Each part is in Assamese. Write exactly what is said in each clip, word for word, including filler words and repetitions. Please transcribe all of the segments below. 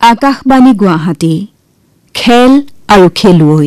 আকাশবাণী গুৱাহাটী খেল আৰু খেলুৱৈ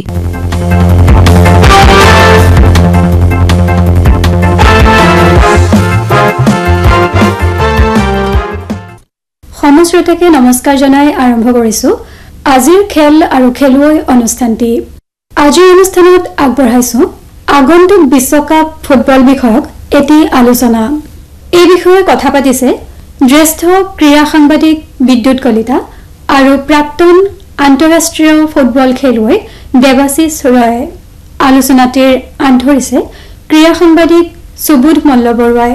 সমশ্ৰোতাকে নমস্কাৰ জনাই আৰম্ভ কৰিছো আজিৰ খেল আৰু খেলুৱৈ অনুষ্ঠানটি আজিৰ অনুষ্ঠানত আগবঢ়াইছো আগন্তুক বিশ্বকাপ ফুটবল বিষয়ক এটি আলোচনা এই বিষয়ে কথা পাতিছে জ্যেষ্ঠ ক্ৰীড়া সাংবাদিক বিদ্যুৎ কলিতা আৰু প্ৰাক্তন আন্তঃৰাষ্ট্ৰীয় ফুটবল খেলুৱৈ দেৱাশিষ ৰয় আলোচনাটিৰ আন্তৰিছে ক্ৰীড়া সাংবাদিক সুবোধ মল্লবৰুৱাই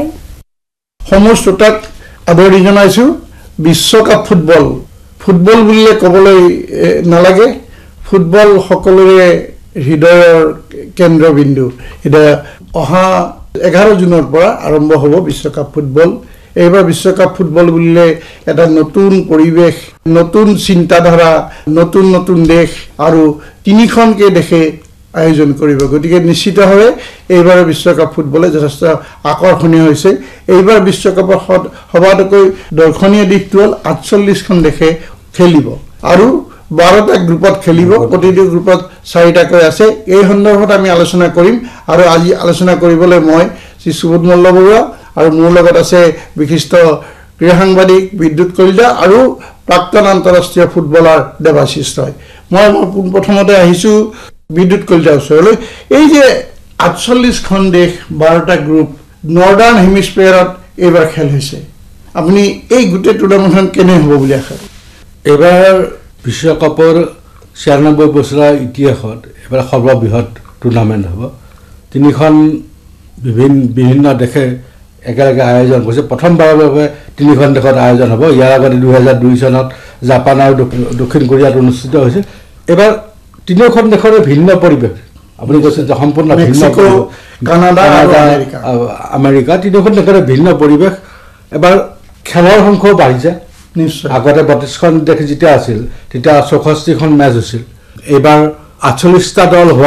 সমশ্ৰোতাক আদৰণি জনাইছো বিশ্বকাপ ফুটবল ফুটবল বুলিলে ক'বলৈ নালাগে ফুটবল সকলোৰে হৃদয়ৰ কেন্দ্ৰবিন্দু এটা অহা এঘাৰ জুনৰ পৰা আৰম্ভ হ'ব বিশ্বকাপ ফুটবল এইবাৰ বিশ্বকাপ ফুটবল বুলিলে এটা নতুন পৰিৱেশ নতুন চিন্তাধাৰা নতুন নতুন দেশ আৰু তিনিখনকে দেশে আয়োজন কৰিব গতিকে নিশ্চিতভাৱে এইবাৰ বিশ্বকাপ ফুটবলে যথেষ্ট আকৰ্ষণীয় হৈছে এইবাৰ বিশ্বকাপৰ সবাতোকৈ দৰ্শনীয় দিশটো হ'ল আঠচল্লিছখন দেশে খেলিব আৰু বাৰটা গ্ৰুপত খেলিব প্ৰতিটো গ্ৰুপত চাৰিটাকৈ আছে এই সন্দৰ্ভত আমি আলোচনা কৰিম আৰু আজি আলোচনা কৰিবলৈ মই শ্ৰী সুবোধ মল্লবৰুৱা আৰু মোৰ লগত আছে বিশিষ্ট ক্ৰীড়া সাংবাদিক বিদ্যুৎ কলিতা আৰু প্ৰাক্তন আন্তঃৰাষ্ট্ৰীয় ফুটবলাৰ দেৱাশিষ ৰয় মই পোনপ্ৰথমতে আহিছোঁ বিদ্যুৎ কলিতাৰ ওচৰলৈ এই যে আঠচল্লিছখন দেশ বাৰটা গ্ৰুপ নৰ্দাৰ্ণ হেমিস্ফিয়াৰত এইবাৰ খেল হৈছে আপুনি এই গোটেই টুৰ্ণামেণ্টখন কেনে হ'ব বুলি আশা এইবাৰ বিশ্বকাপৰ ছিয়ানব্বৈ বছৰৰ ইতিহাসত এইবাৰ সৰ্ববৃহৎ টুৰ্ণামেণ্ট হ'ব তিনিখন বিভিন্ন বিভিন্ন দেশে একেলগে আয়োজন কৰিছে প্ৰথমবাৰৰ বাবে তিনিখন দেশত আয়োজন হ'ব ইয়াৰ আগতে দুহেজাৰ দুই চনত জাপান আৰু দক্ষিণ কোৰিয়াত অনুষ্ঠিত হৈছিল এইবাৰ তিনিখন দেশৰে ভিন্ন পৰিৱেশ আপুনি কৈছে যে সম্পূৰ্ণ ভিন্ন কানাডা আমেৰিকা তিনিখন দেশৰে ভিন্ন পৰিৱেশ এবাৰ খেলৰ সংখ্যাও বাঢ়িছে নিশ্চয় আগতে বত্ৰিছখন দেশ যেতিয়া আছিল তেতিয়া চৌষষ্ঠিখন মেচ হৈছিল এইবাৰ আঠচল্লিছটা দল